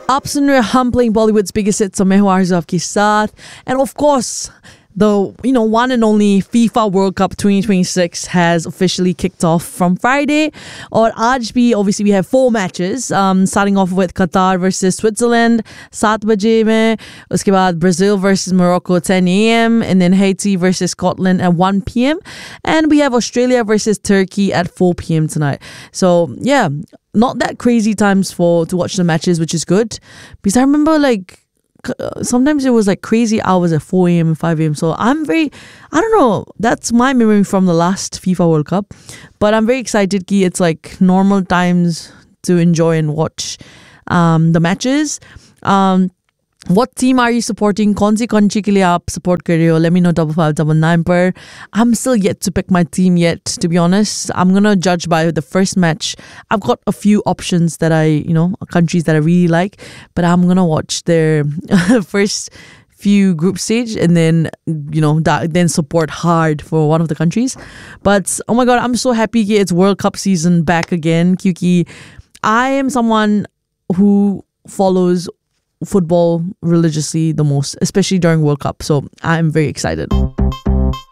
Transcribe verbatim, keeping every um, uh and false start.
आप सुन रहे हम playing Bollywood's biggest hits. So मैं हूँ आरज़ू आपके साथ. And of course, the you know one and only FIFA World Cup twenty twenty-six has officially kicked off from Friday. और आज भी obviously we have four matches. Um, starting off with Qatar versus Switzerland सात बजे में. उसके बाद Brazil versus Morocco ten a.m. and then Haiti versus Scotland at one p.m. And we have Australia versus Turkey at four p.m. tonight. So yeah, not that crazy times for to watch the matches, which is good because I remember like. Sometimes it was like crazy hours at four a.m. and five a.m. So I'm very, I don't know, that's my memory from the last FIFA World Cup. But I'm very excited ki it's like normal times to enjoy and watch um, the matches. Um, what team are you supporting? Kaun si country ke liye aap support kar rahe ho? Let me know double five double nine per. I'm still yet to pick my team yet, to be honest. I'm gonna judge by the first match. I've got a few options that I, you know, countries that I really like, but I'm gonna watch their first few group stage and then, you know, that, then support hard for one of the countries. But oh my god, I'm so happy ki it's World Cup season back again. Kyunki I am someone who follows football religiously the most, especially during World Cup. So I'm very excited.